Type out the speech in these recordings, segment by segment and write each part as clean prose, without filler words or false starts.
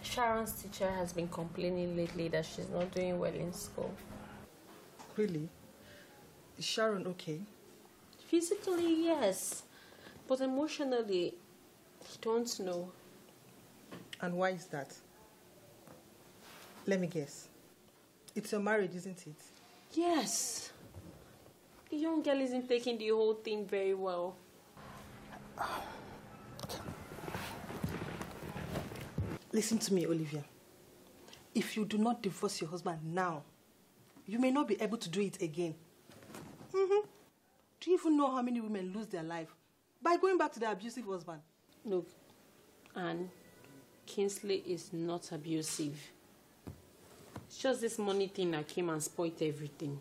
Sharon's teacher has been complaining lately that she's not doing well in school. Really? Is Sharon okay? Physically, yes. But emotionally, I don't know. And why is that? Let me guess. It's your marriage, isn't it? Yes. The young girl isn't taking the whole thing very well. Listen to me, Olivia. If you do not divorce your husband now, you may not be able to do it again. Do you even know how many women lose their life by going back to their abusive husband? Look, Anne, Kingsley is not abusive. It's just this money thing that came and spoiled everything.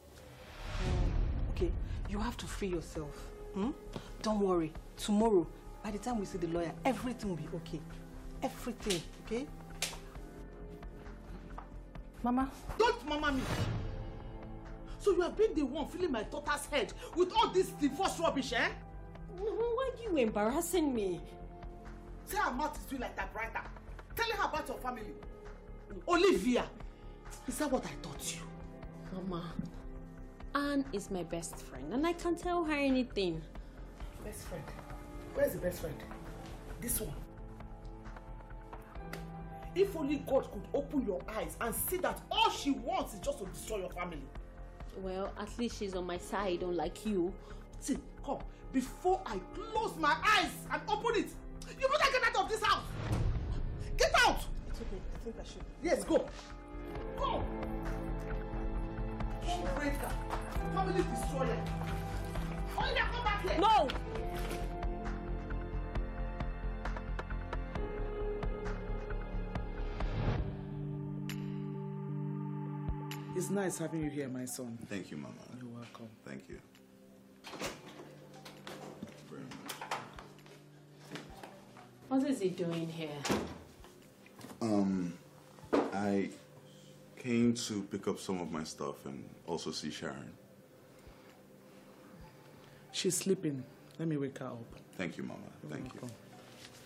Okay, you have to free yourself. Don't worry. Tomorrow, by the time we see the lawyer, everything will be okay. Everything, okay? Mama? Don't mama me! So you have been the one filling my daughter's head with all this divorce rubbish, eh? Why are you embarrassing me? Say her mouth is doing like that brighter. Telling her about your family. Olivia! Is that what I taught you? Mama, Anne is my best friend and I can't tell her anything. Best friend? Where's the best friend? This one. If only God could open your eyes and see that all she wants is just to destroy your family. Well, at least she's on my side, unlike you. See, come. Before I close my eyes and open it, you better get out of this house. Get out! It's okay. I think I should. Yes, go. Go! Homebreaker. Family destroyer. Olivia, come back here. No! It's nice having you here, my son. Thank you, Mama. You're welcome. Thank you. Very much. What is he doing here? I came to pick up some of my stuff and also see Sharon. She's sleeping. Let me wake her up. Thank you, Mama. You're Thank you. welcome.